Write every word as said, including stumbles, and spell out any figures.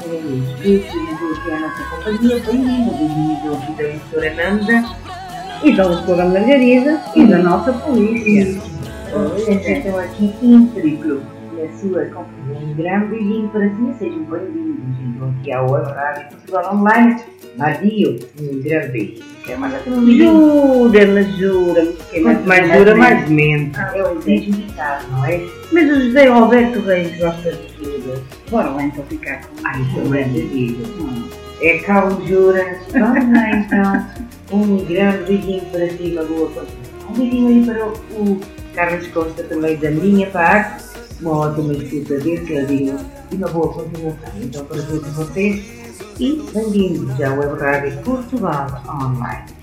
outra vez que chegou aqui à nossa companhia. Bem-vindo, bem-vindo aqui da doutora Nanda e da doutora Margarida e da nossa polícia. Vocês estão aqui em triplo na sua companhia. Um grande beijinho para si, sejam bem-vindos então aqui ao Web Rádio Portugal Online. Madio, um grande beijo. Quer mais outro beijinho? Jura-me, jura-me. Quanto mais jura, mais mente. É o beijo indicado, não é? Mas o José Roberto Reis gosta de juras. Bora lá então ficar com Ai, também te digo. É Carlos Juras. Vamos lá então. Um grande beijinho para si, uma boa continuação. Um beijinho aí para o Carlos Costa também da minha parte. Uma ótima disputa desse ladinho e uma boa continuação. Então para todos vocês e bem-vindos ao Web Rádio Portugal Online.